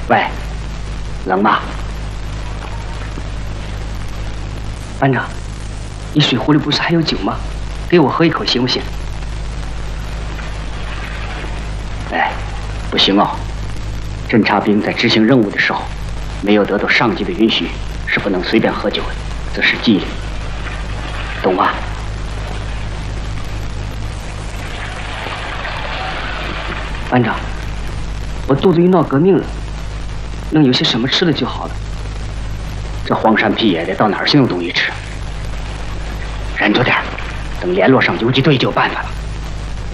喂，冷吗？班长，你水壶里不是还有酒吗？给我喝一口行不行？哎，不行哦。侦察兵在执行任务的时候，没有得到上级的允许，是不能随便喝酒的，这是纪律，懂吗？班长，我肚子里闹革命了，能有些什么吃的就好了。这荒山僻野的，到哪儿去弄东西吃？忍着点，等联络上游击队就有办法了。